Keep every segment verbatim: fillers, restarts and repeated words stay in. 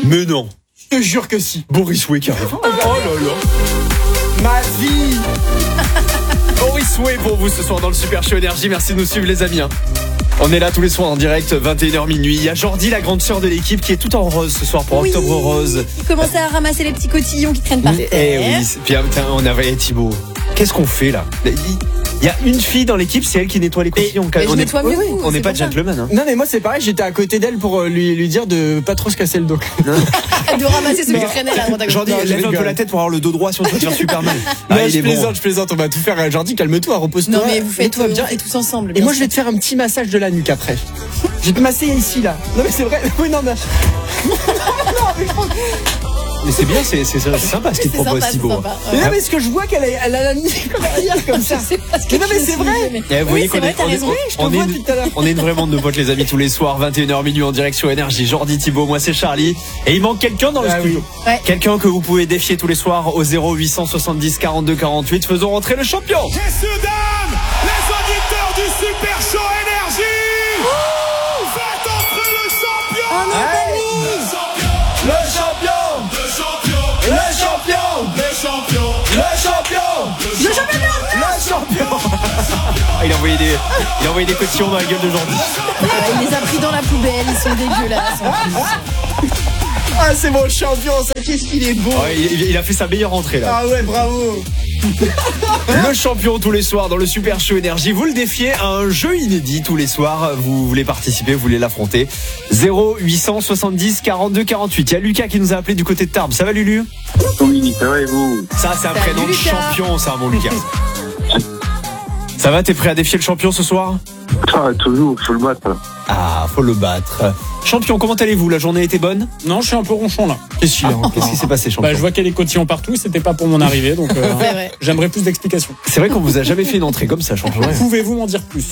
Mais non. Je te jure que si. Boris Way qui arrive. Oh là là. Ma vie. Boris Way pour vous ce soir dans le Super Show Énergie. Merci de nous suivre les amis. On est là tous les soirs en direct, vingt et une heures minuit. Il y a Jordi, la grande sœur de l'équipe, qui est tout en rose ce soir pour oui. Octobre Rose. Il commence à ramasser les petits cotillons qui traînent par terre. Eh oui, puis putain, on avait Thibaut. Qu'est-ce qu'on fait là? Il y a une fille dans l'équipe, c'est elle qui nettoie les cotillons. Mais on je n'est nettoie mieux, on n'est pas pour ça. gentleman. Hein. Non mais moi c'est pareil, j'étais à côté d'elle pour lui, lui dire de pas trop se casser le dos. De ramasser ce qui traînait là à droite à gauche. Jordi, Non, je lève un peu rigole. la tête pour avoir le dos droit, sinon tu vas te faire super mal. Non, Ah, il je est plaisante, bon. je plaisante, on va tout faire. Jordi, calme-toi, repose-toi. Non mais vous faites Mets-toi tout, bien. on fait tous ensemble. Et bien moi sûr. je vais te faire un petit massage de la nuque après. Je vais te masser ici là. Non mais c'est vrai. Oui non mais. non mais je pense. Mais c'est bien, c'est c'est- c'est sympa ce qu'il te C'est propose sympa, c'est Thibaut. sympa. Mais Ouais. non mais ce que je vois qu'elle a, elle a la nuque comme arrière comme ça. Je sais pas ce que Mais non je mais me c'est suis vrai. dit, mais- Eh, vous Oui, voyez c'est qu'on vrai, est, t'as on est- raison. Oui, je te on est vois une- depuis tout à l'heure. on est une vraie bande de potes les amis tous les soirs, vingt et une heures minuit en direct sur Énergie. Jordi, Thibaut, moi c'est Charlie. Et il manque quelqu'un dans le Ah studio. oui. Ouais. Quelqu'un que vous pouvez défier tous les soirs au zéro huit cent soixante-dix quarante-deux quarante-huit. Faisons rentrer le champion. Messieurs, dames, les auditeurs du Super Show Énergie, faites entrer le champion. Oh non, Dani. Le champion. Le champion, Le champion. le champion, Le champion. le champion. Le champion. Ah, il a envoyé des, il a envoyé des cotillons dans la gueule de Jordi. Ah, il les a pris dans la poubelle, ils sont dégueulasses en plus. Ah c'est mon champion, ça qu'est-ce qu'il est beau. Ouais, il, il a fait sa meilleure entrée là. Ah ouais bravo. Le champion tous les soirs dans le Super Show Énergie. Vous le défiez à un jeu inédit tous les soirs. Vous voulez participer, vous voulez l'affronter. zéro huit cent soixante-dix quarante-deux quarante-huit. Il y a Lucas qui nous a appelé du côté de Tarbes. Ça va Lulu? Oui, ça va et vous? Ça c'est un Salut, prénom de Lucas. champion ça mon Lucas. Ça va, t'es prêt à défier le champion ce soir? Ah, toujours, faut le battre. Ah, faut le battre. Champion, comment allez-vous? La journée était bonne? Non, je suis un peu ronchon là. Qu'est-ce qu'il y a? Qu'est-ce qui s'est passé champion? Bah, je vois qu'il y a des cotillons partout, c'était pas pour mon arrivée, donc euh, C'est vrai. j'aimerais plus d'explications. C'est vrai qu'on vous a jamais fait une entrée comme ça champion. Pouvez-vous m'en dire plus?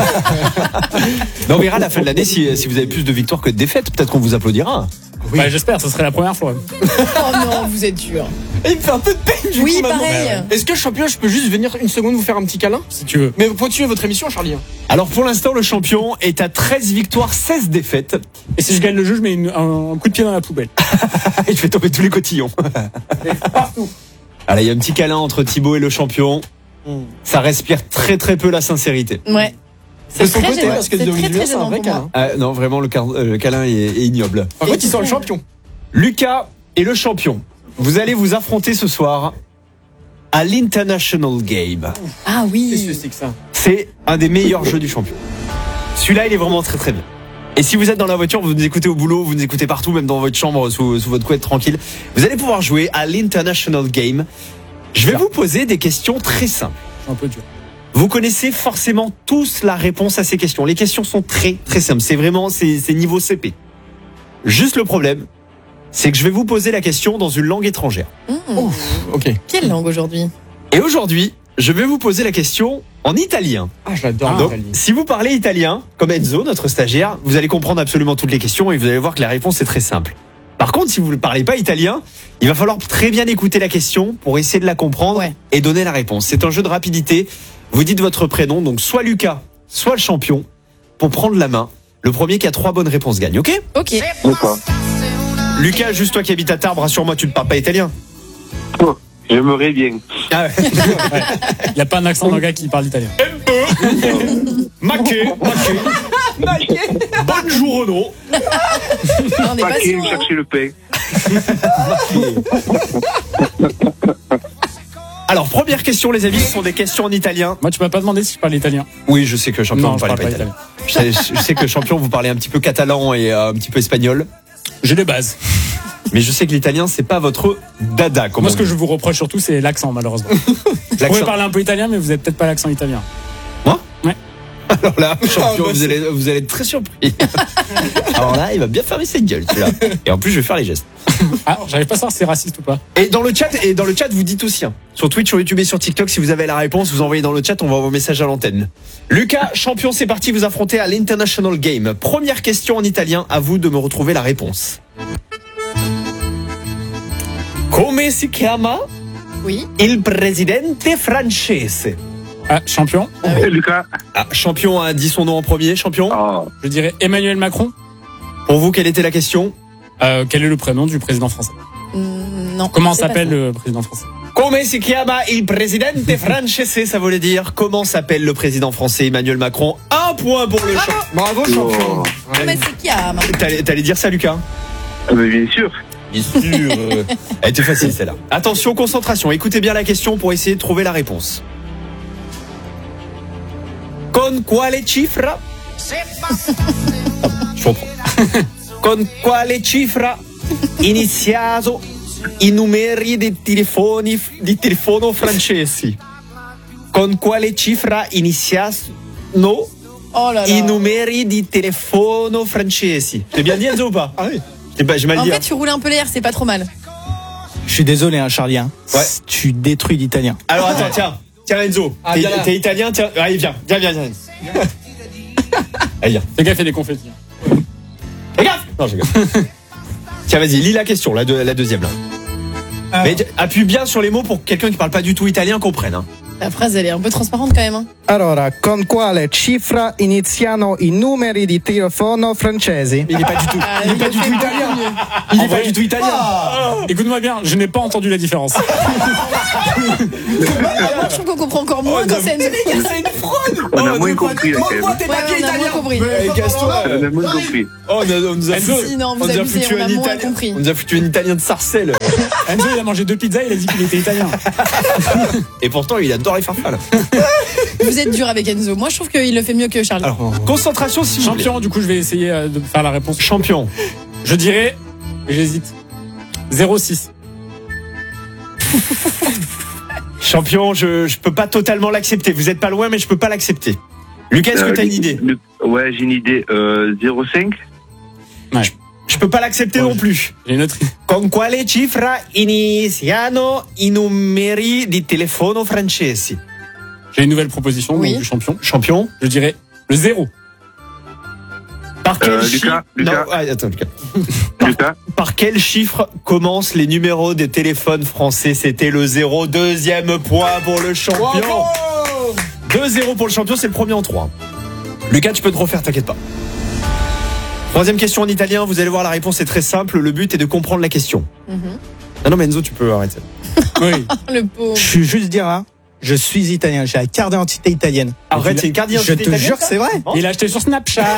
Mais on verra à la fin de l'année si, si vous avez plus de victoires que de défaites. Peut-être qu'on vous applaudira. Bah, j'espère, ce serait la première fois. Oh non, vous êtes dur. Et il me fait un peu de peine du Oui, coup maintenant. pareil. Est-ce que champion, je peux juste venir une seconde vous faire un petit câlin? Si tu veux. Mais continuez votre émission Charlie. Alors pour l'instant, le champion est à treize victoires, seize défaites. Et si je gagne le jeu, je mets une- un, un coup de pied dans la poubelle. Il fait tomber tous les cotillons. Partout. Allez, il y a un petit câlin entre Thibaut et le champion. Ça respire très très peu la sincérité. Ouais. De son très côté gênant. parce que C'est de très, très c'est un gênant vrai pour moi. câlin. Ah, non, vraiment, le, car- euh, le câlin est, est ignoble. Par Et contre, il sent le c'est- champion. Lucas et le champion, vous allez vous affronter ce soir à l'International Game. Ah Qu'est-ce que oui. c'est que ça? C'est un des meilleurs jeux du champion. Celui-là, il est vraiment très très bien. Et si vous êtes dans la voiture, vous nous écoutez au boulot, vous nous écoutez partout, même dans votre chambre, sous, sous votre couette tranquille, vous allez pouvoir jouer à l'International Game. Je vais vous poser des questions très simples. C'est un peu dur. Vous connaissez forcément tous la réponse à ces questions. Les questions sont très très simples. C'est vraiment, c'est c'est niveau C P. Juste le problème, c'est que je vais vous poser la question dans une langue étrangère. Mmh. Ok. Quelle langue aujourd'hui? Et aujourd'hui, je vais vous poser la question en italien. Ah, je l'adore Ah, Donc, l'Italie. si vous parlez italien, comme Enzo, notre stagiaire, vous allez comprendre absolument toutes les questions et vous allez voir que la réponse est très simple. Par contre, si vous ne parlez pas italien, il va falloir très bien écouter la question pour essayer de la comprendre Ouais. et donner la réponse. C'est un jeu de rapidité. Vous dites votre prénom, donc soit Lucas, soit le champion, pour prendre la main. Le premier qui a trois bonnes réponses gagne, ok? Ok. D'accord. Lucas, juste toi qui habites à Tarbes, rassure-moi, tu ne parles pas italien. Oh, j'aimerais bien. Ah ouais. Il n'y a pas un accent d'un gars qui parle italien. Maquet, maquet. Buongiorno. On n'est pas Pas qu'il sûr. hein. chercher le pain. Alors, première question, les amis, ce sont des questions en italien. Moi, tu m'as pas demandé si je parle italien. Oui, je sais que champion, Non, vous je parlez parle pas pas italien. Je sais, je sais que champion, vous parlez un petit peu catalan et euh, un petit peu espagnol. J'ai les bases. Mais je sais que l'italien, c'est pas votre dada. Comme Moi, on ce que dit. je vous reproche surtout, c'est l'accent, malheureusement. Vous L'accent. pouvez parler un peu italien, mais vous n'avez peut-être pas l'accent italien. Moi Ouais. Alors là, champion, Ah, bah, vous, c'est- allez, vous allez être très surpris. Alors là, il va bien fermer cette gueule, celui-là. Et en plus, je vais faire les gestes. Ah, j'arrive pas à savoir si c'est raciste ou pas. Et dans le chat, et dans le chat, vous dites aussi, hein, sur Twitch, sur YouTube et sur TikTok, si vous avez la réponse, vous envoyez dans le chat, on va vos messages à l'antenne. Lucas, champion, c'est parti, vous affrontez à l'International Game. Première question en italien, à vous de me retrouver la réponse. Come si chiama Oui. il presidente francese? Ah, champion. Eh, Lucas. Ah, champion a dit son nom en premier, champion. Oh, Je dirais Emmanuel Macron. Pour vous, quelle était la question? Euh, quel est le prénom du président français? Mm, Non. Comment c'est pas s'appelle ça. le président français? Come si chiama il presidente francese? Ça voulait dire comment s'appelle le président français Emmanuel Macron. Un point pour le champ. Bravo, champion. Oh. Come si chiama? T'allais, t'allais dire ça, Lucas? Ah, mais bien sûr. Bien sûr. Elle était facile, celle-là. Attention, concentration. Écoutez bien la question pour essayer de trouver la réponse. Con quale cifra? Je reprends. Con quale cifra iniziato i numeri dei telefoni di telefono francesi? Con quale cifra iniziano Oh là là. i numeri di telefono francesi? J'ai bien dit, Enzo, ou pas? Ah oui. J'ai pas- j'ai mal En dit. fait, hein. tu roulais un peu l'air, c'est pas trop mal. Je suis désolé, hein, Charlie. Hein. Ouais. Tu détruis l'italien. Alors attends, tiens, tiens Enzo, Ah, t'es, viens là. t'es italien, tiens, allez viens, viens, viens, viens. Allez viens. Le gars fait des confettis. Regarde. Non, je rigole. Tiens, vas-y, lis la question, la, deux- la deuxième là. Mais t- appuie bien sur les mots pour que quelqu'un qui parle pas du tout italien comprenne. Hein. La phrase, elle est un peu transparente quand même. Hein. Allora, con quale cifra iniziano i numeri di telefono francesi? Il est pas du tout. Ah, Il est il pas le du fait tout beaucoup italien. mieux. Il En est pas vrai- du tout italien. Écoute-moi bien, je n'ai pas entendu la différence. Moi, je trouve qu'on comprend encore moins quand c'est Enzo. C'est une fraude. On a Oh, moins ne compris là, quand Montre-moi même. tes Ouais, papiers on a moins italiens. compris. Mais casse-toi. On a moins compris. Oh, on, a- on nous a Enzo. Si, non, vous on nous a abusez, foutu on a un moins italien. compris. On nous a foutu un italien de Sarcelles. Enzo, il a mangé deux pizzas, il a dit qu'il était italien. Et pourtant, il adore les farfales. Vous êtes dur avec Enzo. Moi, je trouve qu'il le fait mieux que Charlie. Alors, concentration s'il vous plaît. Champion, du coup, je vais essayer euh, de faire la réponse. Champion. Je dirais, j'hésite, zéro six. Champion, je, je peux pas totalement l'accepter. Vous êtes pas loin, mais je peux pas l'accepter. Lucas, est-ce que Euh, t'as une idée? le- Ouais, j'ai une idée. Euh, zéro cinq. Ouais, Je peux pas l'accepter Ouais. non plus. j'ai une autre. Con quale cifra iniziano i numeri di telefono francesi? J'ai une nouvelle proposition Oui. donc, du champion. Champion. Je dirais le zéro. Par quel Euh, chiffre Lucas, Lucas. Non, ah, attends, Lucas. Lucas. Par quel chiffre commencent les numéros des téléphones français? C'était le zéro. Deuxième point pour le champion. deux zéro pour le champion, c'est le premier en trois. Lucas, tu peux te refaire, t'inquiète pas. Troisième question en italien, vous allez voir, la réponse est très simple. Le but est de comprendre la question. Mhm. Ah non, mais Enzo, tu peux arrêter. Oui. Le pauvre. Je suis juste dire, hein, je suis italien. J'ai la carte d'identité italienne. Arrête, c'est une carte Je d'identité te italienne, jure que ça c'est vrai. Bon. Il a acheté sur Snapchat.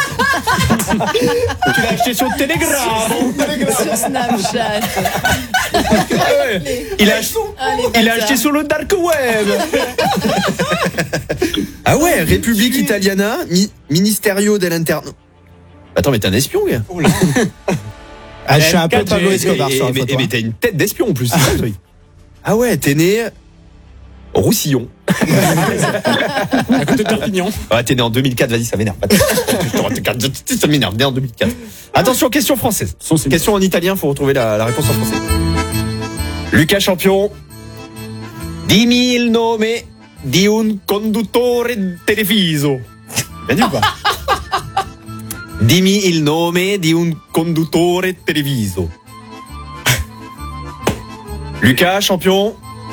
Tu l'as acheté sur Telegram. Sur Snapchat. Il a acheté... Ah, les Il a bâtards. acheté sur le dark web. Ah ouais, République Italiana, mi- Ministerio dell'Interno. Attends, mais t'es un espion, gars. Ah, je suis un peu quatre G, Pablo Et, Escobar et- sur la mais, photo. et- mais t'as une tête d'espion en plus, c'est ça le truc. Ah ouais, t'es né au Roussillon. à côté de Perpignan. Ah, t'es né en deux mille quatre, vas-y, ça m'énerve. Ça m'énerve, né en deux mille quatre. Attention, question française. Son, c'est- Question en italien, faut retrouver la, la réponse en français. Lucas Champion. Dimmi il nome di un conduttore televiso. Bien dit ou pas? Dimmi il nome di un conduttore televiso. Lucas Champion.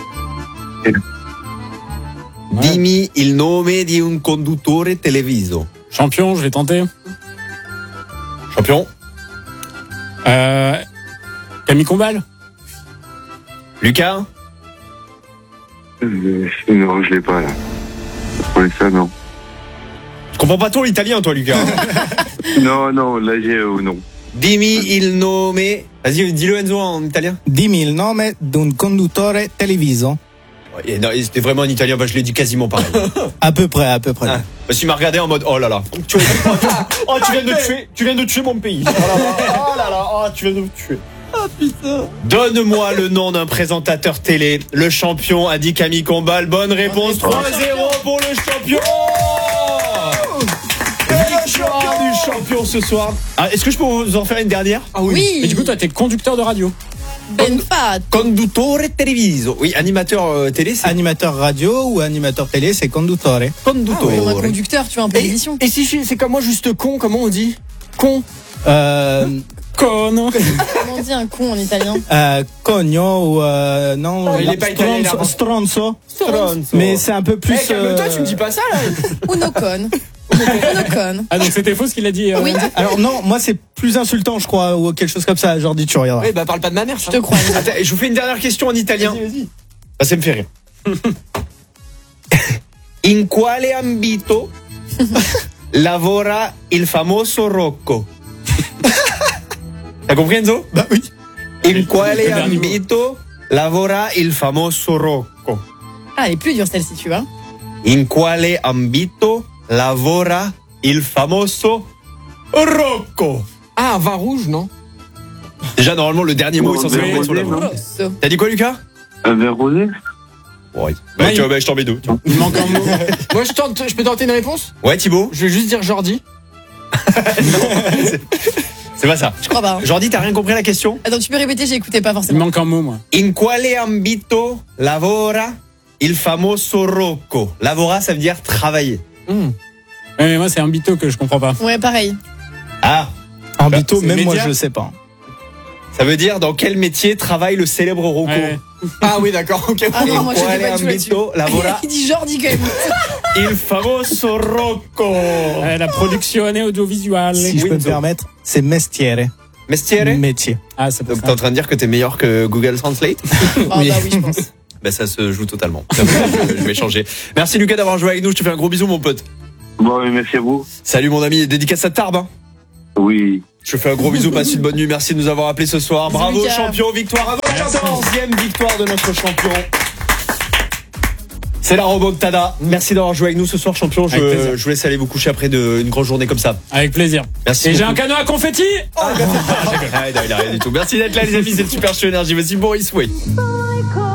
Dimmi il nome di un conduttore televiso. Champion, je vais tenter. Champion. Euh, Camille Combal. Lucas. Euh, non, je l'ai pas là. Pour ça, non. Je comprends pas trop l'italien, toi, Lucas. Non, non, là j'ai euh, non. Dimmi il nome. Vas-y, dis-le Enzo en italien. Dimmi il nome d'un conduttore televiso. Ouais, non, c'était vraiment en italien, bah, je l'ai dit quasiment pareil. À peu près, à peu près. Ah, parce qu'il m'a regardé en mode oh là là. Tu, oh, tu viens de tuer, tu viens de tuer mon pays. Oh là là, oh là là, oh, tu viens de me tuer. Oh putain. Donne-moi le nom d'un présentateur télé. Le champion a dit Camille Combal. Bonne réponse. trois zéro pour le champion. Victoire du champion ce soir. Ah, est-ce que je peux vous en faire une dernière? Ah oui. Oui. Et du coup, toi, t'es conducteur de radio. Ben Fat. Conduttore televiso. Oui, animateur euh, télé, c'est Animateur radio ou animateur télé, c'est conduttore. conduttore. Comme un conducteur, tu vois, un peu d'édition. Et si je- c'est comme moi, juste con, comment on dit? Con. Euh, Con. Comment on dit un con en italien? euh, cogno ou euh, non. il est pas italien, il a stronzo, pas- stronzo. Stronzo. Mais c'est un peu plus. Eh, calme-toi, euh, tu me dis pas ça là. Uno con. Monocone. Ah, donc c'était faux ce qu'il a dit. euh, Oui, Alors non, moi c'est plus insultant, je crois, ou quelque chose comme ça. Jordi, tu regarderas. Oui, bah parle pas de ma mère, je te crois. Attends, je vous fais une dernière question en italien. Vas-y, vas-y. Ah, ça me fait rire. In quale ambito lavora il famoso Rocco? T'as compris, Enzo? Bah oui. In quale Le dernier mot. ambito lavora il famoso Rocco? Ah, elle est plus dure celle-ci, tu vois. In quale ambito lavora il famoso Rocco? Ah, un vin rouge, non? Déjà, normalement, le dernier mot est censé Oui, remettre sur la oui, voix. oui. Rosso. T'as dit quoi, Lucas? Un verre rosé? Ouais. Bah, Ouais. tu vois, bah, je t'en mets deux. tiens. Il manque un mot. Moi, je tente, je peux tenter une réponse? Ouais, Thibaut? Je vais juste dire Jordi. C'est pas ça. Je crois pas. hein. Jordi, t'as rien compris à la question? Attends, tu peux répéter, j'écoutais pas Il forcément. manque un mot, moi. In quale ambito lavora il famoso Rocco? Lavora, ça veut dire travailler. Hmm. Ouais, mais moi, c'est un bito que je comprends pas. Ouais, pareil. Ah, En bito, c'est même moi média. je sais pas. ça veut dire dans quel métier travaille le célèbre Rocco? Ouais. Ah oui, d'accord, ok. Ah non, In moi je quale sais pas du tout là-dessus. ambito lavora Il dit Jordi quand même. il famoso Rocco? Ouais, la production audiovisuelle. Si je Oui, peux me Enzo. permettre, c'est mestiere. Mestiere? Métier. Ah, c'est pour Donc t'es ça. en train de dire que t'es meilleur que Google Translate? Oh bah oui, je pense. Ben ça se joue totalement. je, je vais changer. Merci Lucas d'avoir joué avec nous. Je te fais un gros bisou mon pote. Bon, mais merci à vous. Salut mon ami. Dédicace à Tarbes. Hein. Oui. Je te fais un gros bisou. Passe une bonne nuit. Merci de nous avoir appelés ce soir. Bisous, Bravo Lucas. champion. Victoire à votre quatorzième victoire de notre champion. C'est la remontada. Merci d'avoir joué avec nous ce soir champion. Je, Avec plaisir. je vous laisse aller vous coucher après de, une grosse journée comme ça. Avec plaisir. Merci Et j'ai beaucoup. un canot à confetti. Ah, non, il a rien du tout. Merci d'être là les amis. C'est le Super Show Énergie. Voici Boris Way.